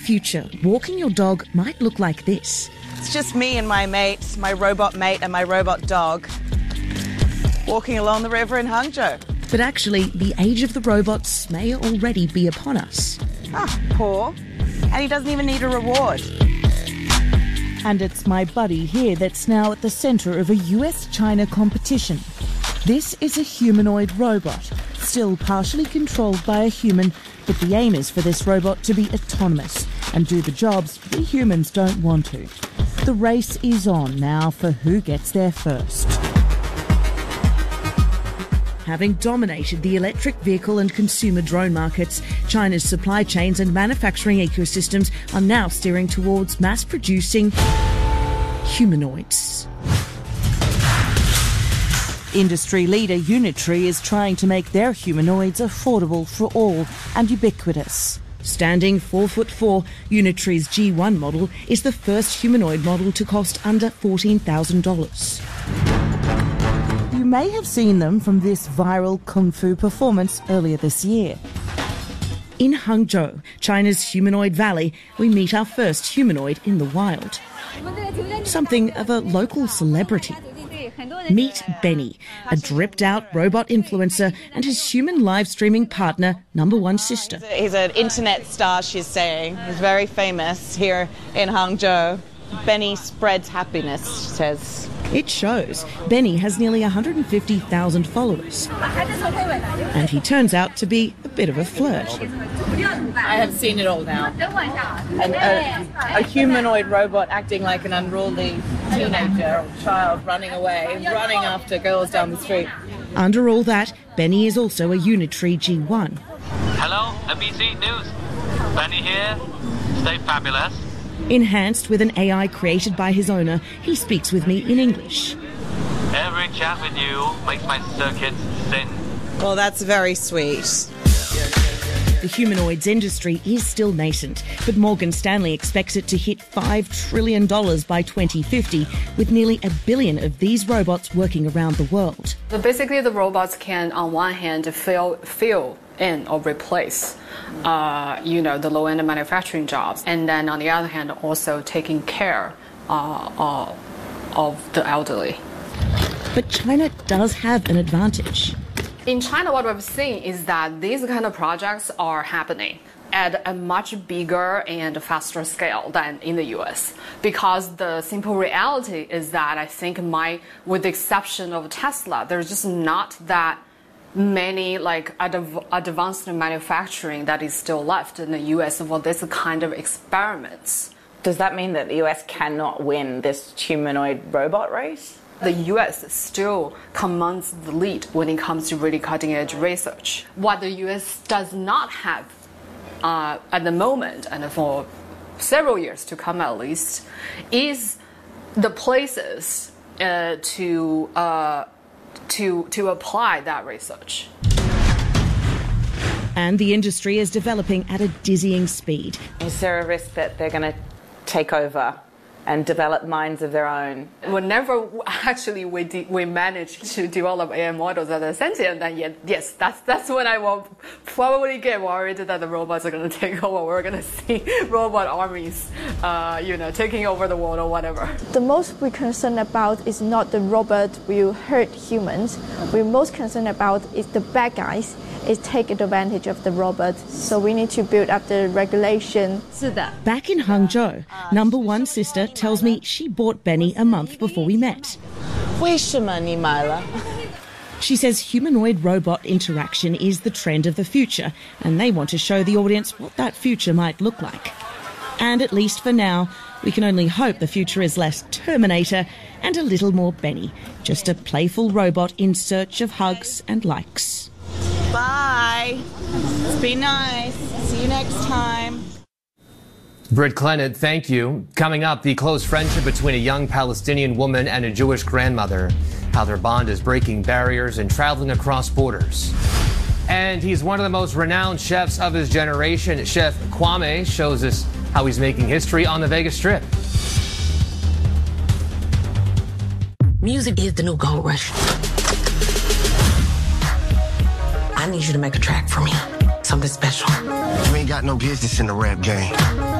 future, walking your dog might look like this. It's just me and my mate, my robot mate and my robot dog, walking along the river in Hangzhou. But actually, the age of the robots may already be upon us. Ah, poor. And he doesn't even need a reward. And it's my buddy here that's now at the centre of a US-China competition. This is a humanoid robot, still partially controlled by a human, but the aim is for this robot to be autonomous and do the jobs we humans don't want to. The race is on now for who gets there first. Having dominated the electric vehicle and consumer drone markets, China's supply chains and manufacturing ecosystems are now steering towards mass-producing humanoids. Industry leader Unitree is trying to make their humanoids affordable for all and ubiquitous. Standing 4'4", Unitree's G1 model is the first humanoid model to cost under $14,000. You may have seen them from this viral kung fu performance earlier this year. In Hangzhou, China's humanoid valley, we meet our first humanoid in the wild. Something of a local celebrity. Meet Benny, a dripped-out robot influencer and his human live-streaming partner, Number One Sister. He's an internet star, she's saying. He's very famous here in Hangzhou. Benny spreads happiness, she says. It shows. Benny has nearly 150,000 followers. And he turns out to be a bit of a flirt. I have seen it all now. And a humanoid robot acting like an unruly teenager or child running away, running after girls down the street. Under all that, Benny is also a Unitree G1. Hello, NBC News. Benny here. Stay fabulous. Enhanced with an AI created by his owner, he speaks with me in English. Every chat with you makes my circuits thin. Well, that's very sweet. The humanoids industry is still nascent, but Morgan Stanley expects it to hit $5 trillion by 2050, with nearly 1 billion of these robots working around the world. So basically, the robots can, on one hand, fill in or replace, the low-end manufacturing jobs, and then on the other hand, also taking care of the elderly. But China does have an advantage. In China, what we've seen is that these kind of projects are happening at a much bigger and faster scale than in the US. Because the simple reality is that I think with the exception of Tesla, there's just not that many advanced manufacturing that is still left in the US for this kind of experiments. Does that mean that the US cannot win this humanoid robot race? The US still commands the lead when it comes to really cutting-edge research. What the US does not have at the moment, and for several years to come at least, is the places to apply that research. And the industry is developing at a dizzying speed. Is there a risk that they're going to take over and develop minds of their own? Whenever actually we manage to develop AI models that are sentient, then yes, that's when I will probably get worried that the robots are going to take over. We're going to see robot armies, taking over the world or whatever. The most we're concerned about is not the robot will hurt humans. We're most concerned about is the bad guys is take advantage of the robot. So we need to build up the regulation. Back in Hangzhou, Number One Sister tells me she bought Benny a month before we met. 为什么你买了? She says humanoid robot interaction is the trend of the future, and they want to show the audience what that future might look like. And at least for now, we can only hope the future is less Terminator and a little more Benny, just a playful robot in search of hugs and likes. Bye. It's been nice. See you next time. Britt Clennett, thank you. Coming up, the close friendship between a young Palestinian woman and a Jewish grandmother. How their bond is breaking barriers and traveling across borders. And he's one of the most renowned chefs of his generation. Chef Kwame shows us how he's making history on the Vegas Strip. Music is the new gold rush. I need you to make a track for me. Something special. You ain't got no business in the rap game.